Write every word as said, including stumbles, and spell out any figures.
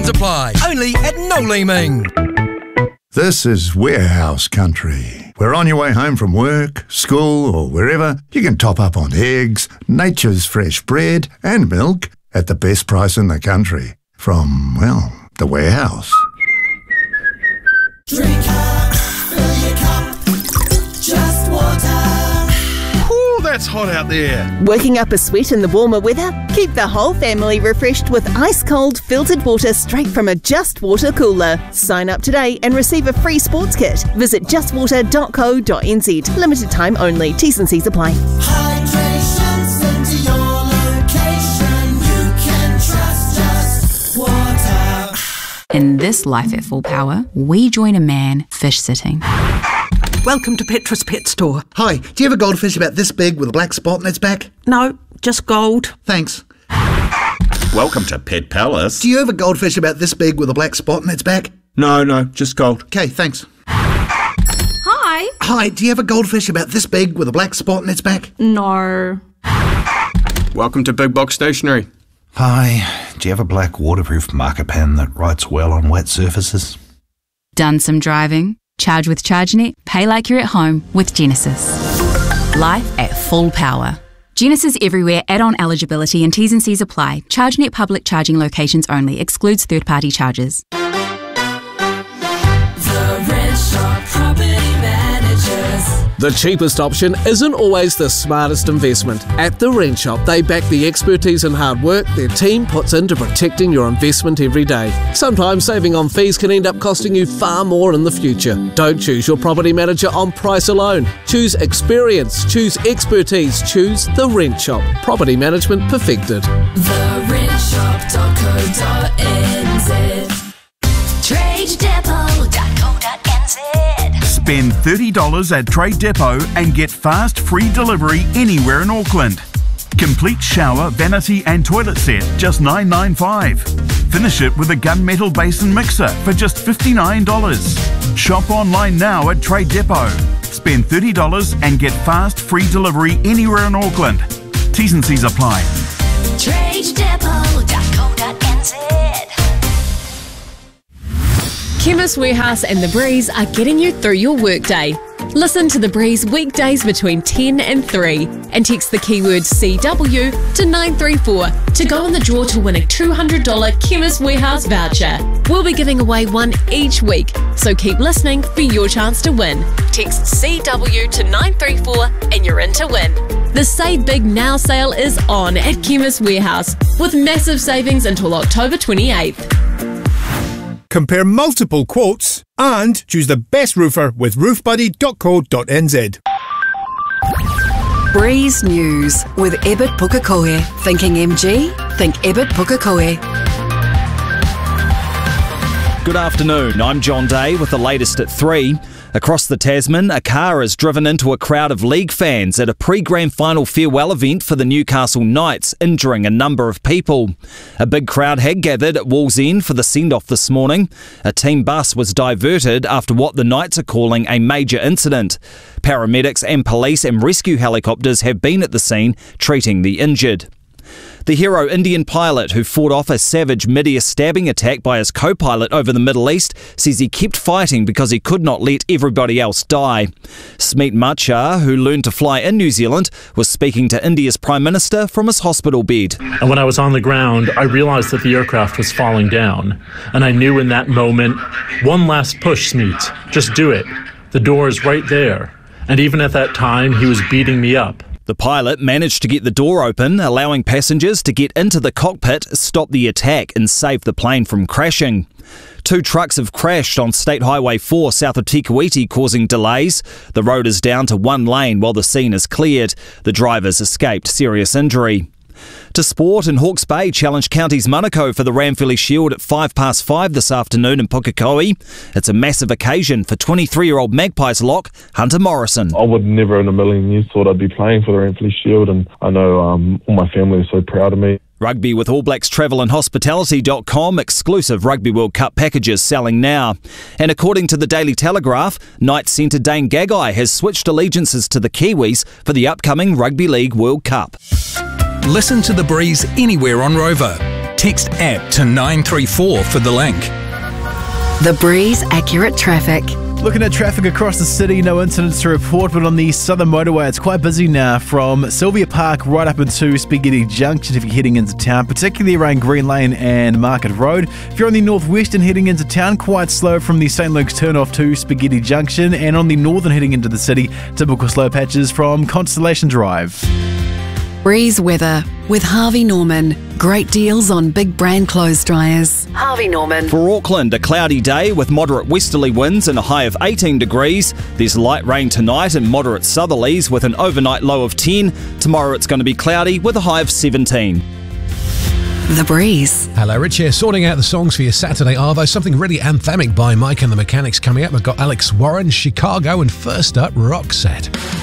Conditions apply. Only at No Leeming. This is Warehouse Country. We're on your way home from work, school or wherever. You can top up on eggs, nature's fresh bread and milk at the best price in the country. From, well, the Warehouse. Drink up, fill your cup, just water. Ooh, that's hot out there. Working up a sweat in the warmer weather? Keep the whole family refreshed with ice-cold filtered water straight from a Just Water cooler. Sign up today and receive a free sports kit. Visit just water dot co dot n z. Limited time only. T's and C's apply. Hydration sent to your location. You can trust Just Water. In this Life at Full Power, we join a man fish sitting. Welcome to Petra's Pet Store. Hi, do you have a goldfish about this big with a black spot on its back? No, just gold. Thanks. Welcome to Pet Palace. Do you have a goldfish about this big with a black spot on its back? No, no, just gold. Okay, thanks. Hi. Hi, do you have a goldfish about this big with a black spot on its back? No. Welcome to Big Box Stationery. Hi, do you have a black waterproof marker pen that writes well on wet surfaces? Done some driving? Charge with ChargeNet, pay like you're at home with Genesis. Life at full power. Genesis everywhere, add-on eligibility and T's and C's apply. ChargeNet public charging locations only, excludes third-party charges. The Renshaw Property Managers. The cheapest option isn't always the smartest investment. At the Rent Shop, they back the expertise and hard work their team puts into protecting your investment every day. Sometimes saving on fees can end up costing you far more in the future. Don't choose your property manager on price alone. Choose experience, choose expertise, choose the Rent Shop. Property management perfected. the rent shop dot co dot n z. trade depot dot co dot n z. Spend thirty dollars at Trade Depot and get fast free delivery anywhere in Auckland. Complete shower, vanity and toilet set, just nine ninety-five. Finish it with a gunmetal basin mixer for just fifty-nine dollars. Shop online now at Trade Depot. Spend thirty dollars and get fast free delivery anywhere in Auckland. T's and C's apply. trade depot dot co dot n z. Chemist Warehouse and The Breeze are getting you through your workday. Listen to The Breeze weekdays between ten and three and text the keyword C W to nine three four to go in the draw to win a two hundred dollars Chemist Warehouse voucher. We'll be giving away one each week, so keep listening for your chance to win. Text C W to nine three four and you're in to win. The Save Big Now sale is on at Chemist Warehouse with massive savings until October twenty-eighth. Compare multiple quotes and choose the best roofer with roof buddy dot co dot n z. Breeze News with Ebert Pukekohe. Thinking M G? Think Ebert Pukekohe. Good afternoon, I'm John Day with the latest at three. Across the Tasman, a car has driven into a crowd of league fans at a pre-grand final farewell event for the Newcastle Knights, injuring a number of people. A big crowd had gathered at Wallsend for the send-off this morning. A team bus was diverted after what the Knights are calling a major incident. Paramedics and police and rescue helicopters have been at the scene treating the injured. The hero Indian pilot who fought off a savage mid-air stabbing attack by his co-pilot over the Middle East says he kept fighting because he could not let everybody else die. Smeet Machar, who learned to fly in New Zealand, was speaking to India's Prime Minister from his hospital bed. And when I was on the ground, I realised that the aircraft was falling down. And I knew in that moment, one last push, Smeet. Just do it. The door is right there. And even at that time, he was beating me up. The pilot managed to get the door open, allowing passengers to get into the cockpit, stop the attack and save the plane from crashing. Two trucks have crashed on State Highway four south of Te Kuiti, causing delays. The road is down to one lane while the scene is cleared. The drivers escaped serious injury. To sport, and Hawke's Bay challenged Counties Manukau for the Ranfurly Shield at five past five this afternoon in Pukekohe. It's a massive occasion for twenty-three-year-old Magpies lock Hunter Morrison. I would never in a million years thought I'd be playing for the Ranfurly Shield, and I know um, all my family is so proud of me. Rugby with All Blacks Travel and Hospitality dot com, exclusive Rugby World Cup packages selling now. And according to the Daily Telegraph, Knights centre Dane Gagai has switched allegiances to the Kiwis for the upcoming Rugby League World Cup. Listen to The Breeze anywhere on Rover. Text app to nine three four for the link. The Breeze Accurate Traffic. Looking at traffic across the city, no incidents to report, but on the Southern Motorway, it's quite busy now from Sylvia Park right up into Spaghetti Junction if you're heading into town, particularly around Green Lane and Market Road. If you're on the northwestern heading into town, quite slow from the Saint Luke's turnoff to Spaghetti Junction, and on the northern heading into the city, typical slow patches from Constellation Drive. Breeze weather with Harvey Norman. Great deals on big brand clothes dryers. Harvey Norman. For Auckland, a cloudy day with moderate westerly winds and a high of eighteen degrees. There's light rain tonight and moderate southerlies with an overnight low of ten. Tomorrow it's going to be cloudy with a high of seventeen. The Breeze. Hello, Rich here, sorting out the songs for your Saturday Arvo. Something really anthemic by Mike and the Mechanics coming up. We've got Alex Warren, Chicago, and first up, Roxette.